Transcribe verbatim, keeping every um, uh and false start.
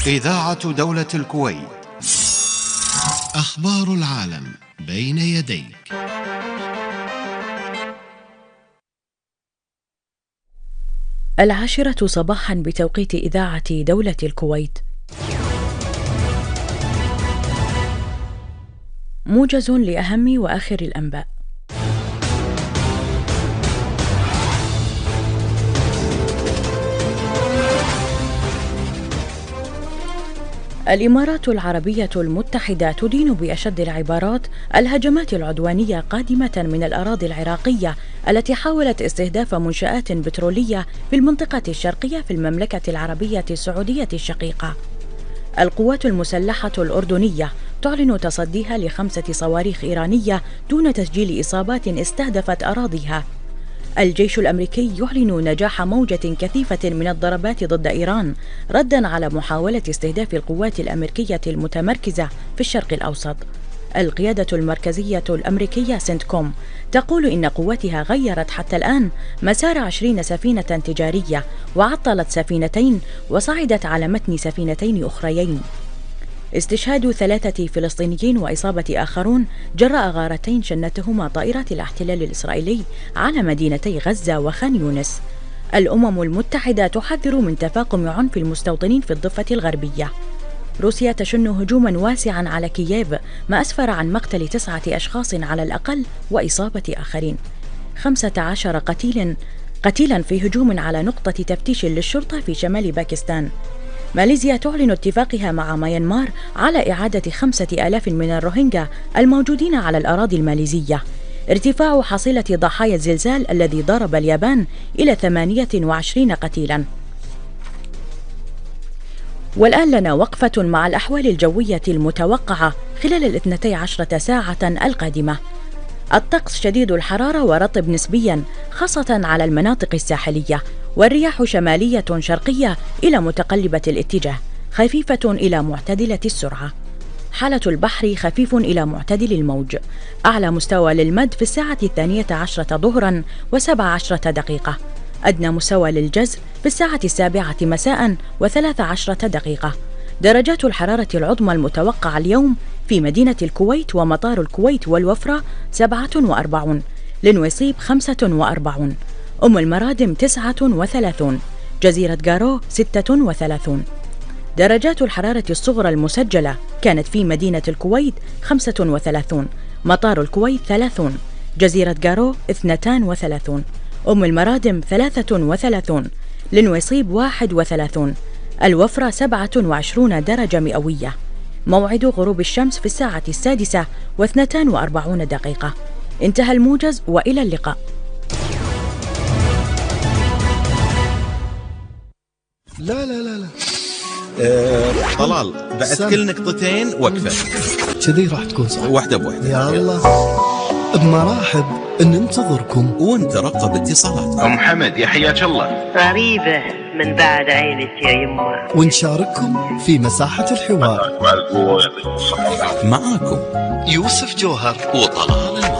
إذاعة دولة الكويت. أخبار العالم بين يديك. العاشرة صباحا بتوقيت إذاعة دولة الكويت. موجز لأهم وآخر الأنباء. الإمارات العربية المتحدة تدين بأشد العبارات الهجمات العدوانية قادمة من الأراضي العراقية التي حاولت استهداف منشآت بترولية في المنطقة الشرقية في المملكة العربية السعودية الشقيقة. القوات المسلحة الأردنية تعلن تصديها لخمسة صواريخ إيرانية دون تسجيل إصابات استهدفت أراضيها. الجيش الأمريكي يعلن نجاح موجة كثيفة من الضربات ضد إيران رداً على محاولة استهداف القوات الأمريكية المتمركزة في الشرق الأوسط. القيادة المركزية الأمريكية سنتكوم تقول إن قواتها غيرت حتى الآن مسار عشرين سفينة تجارية وعطلت سفينتين وصعدت على متن سفينتين أخريين. استشهاد ثلاثة فلسطينيين وإصابة آخرون جراء غارتين شنتهما طائرات الاحتلال الإسرائيلي على مدينتي غزة وخان يونس. الأمم المتحدة تحذر من تفاقم عنف المستوطنين في الضفة الغربية. روسيا تشن هجوما واسعا على كييف ما أسفر عن مقتل تسعة أشخاص على الأقل وإصابة آخرين. خمسة عشر قتيل قتيلا في هجوم على نقطة تفتيش للشرطة في شمال باكستان. ماليزيا تعلن اتفاقها مع ميانمار على إعادة خمسة آلاف من الروهينجا الموجودين على الأراضي الماليزية. ارتفاع حصيلة ضحايا الزلزال الذي ضرب اليابان إلى ثمانية وعشرين قتيلا. والآن لنا وقفة مع الأحوال الجوية المتوقعة خلال الاثنتي عشرة ساعة القادمة. الطقس شديد الحرارة ورطب نسبيا خاصة على المناطق الساحلية، والرياح شمالية شرقية إلى متقلبة الاتجاه خفيفة إلى معتدلة السرعة. حالة البحر خفيف إلى معتدل الموج. أعلى مستوى للمد في الساعة الثانية عشرة ظهرا وسبع عشرة دقيقة. أدنى مستوى للجزر في الساعة السابعة مساء وثلاث عشرة دقيقة. درجات الحرارة العظمى المتوقعة اليوم في مدينة الكويت ومطار الكويت والوفرة سبعة وأربعون، لنويصيب خمسة وأربعون، أم المرادم تسعة وثلاثون، جزيرة غارو ستة وثلاثون. درجات الحرارة الصغرى المسجلة كانت في مدينة الكويت خمسة وثلاثون، مطار الكويت ثلاثون، جزيرة غارو اثنتان وثلاثون، أم المرادم ثلاثة وثلاثون، لنويصيب واحد وثلاثون، الوفرة سبعة وعشرون درجة مئوية. موعد غروب الشمس في الساعة السادسة واثنتان وأربعون دقيقة. انتهى الموجز وإلى اللقاء. لا لا لا لا أه طلال بعد سم. كل نقطتين وقفة كذي راح تكون صح. واحدة بواحدة. يا الله بمراحب ننتظركم وانت رقب اتصالات. أم حمد يا حياك الله. غريبة من بعد عينك يا يمه، ونشارككم في مساحة الحوار. معاكم يوسف جوهر وطلال.